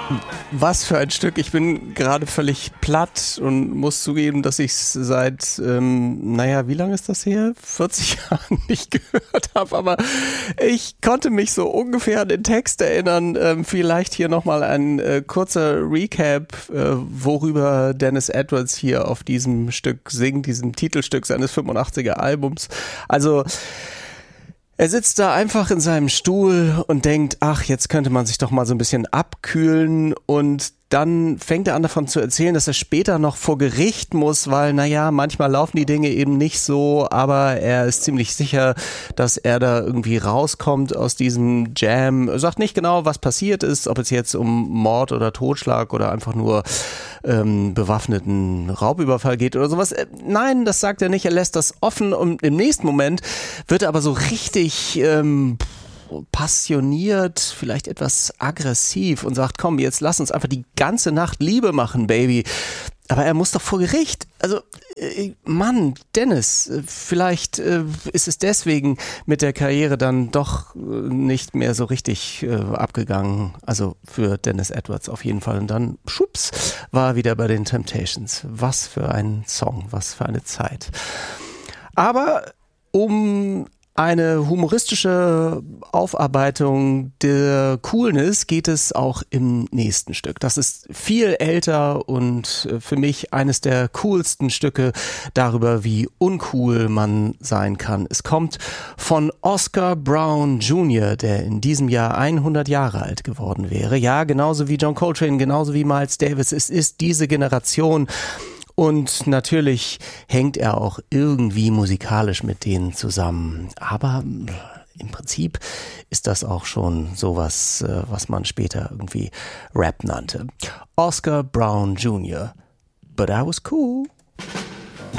Was für ein Stück. Ich bin gerade völlig platt und muss zugeben, dass ich es seit, wie lange ist das her? 40 Jahren nicht gehört habe, aber ich konnte mich so ungefähr an den Text erinnern. Vielleicht hier nochmal ein kurzer Recap, worüber Dennis Edwards hier auf diesem Stück singt, diesem Titelstück seines 85er Albums. Also er sitzt da einfach in seinem Stuhl und denkt, ach, jetzt könnte man sich doch mal so ein bisschen abkühlen, und dann fängt er an davon zu erzählen, dass er später noch vor Gericht muss, weil, manchmal laufen die Dinge eben nicht so, aber er ist ziemlich sicher, dass er da irgendwie rauskommt aus diesem Jam. Er sagt nicht genau, was passiert ist, ob es jetzt um Mord oder Totschlag oder einfach nur bewaffneten Raubüberfall geht oder sowas. Nein, das sagt er nicht, er lässt das offen, und im nächsten Moment wird er aber so richtig passioniert, vielleicht etwas aggressiv und sagt, komm, jetzt lass uns einfach die ganze Nacht Liebe machen, Baby. Aber er muss doch vor Gericht. Also, Mann, Dennis, vielleicht ist es deswegen mit der Karriere dann doch nicht mehr so richtig abgegangen. Also für Dennis Edwards auf jeden Fall. Und dann, schwupps, war er wieder bei den Temptations. Was für ein Song, was für eine Zeit. Aber um eine humoristische Aufarbeitung der Coolness geht es auch im nächsten Stück. Das ist viel älter und für mich eines der coolsten Stücke darüber, wie uncool man sein kann. Es kommt von Oscar Brown Jr., der in diesem Jahr 100 Jahre alt geworden wäre. Ja, genauso wie John Coltrane, genauso wie Miles Davis. Es ist diese Generation. Und natürlich hängt er auch irgendwie musikalisch mit denen zusammen. Aber im Prinzip ist das auch schon sowas, was man später irgendwie Rap nannte. Oscar Brown Jr. But I was cool.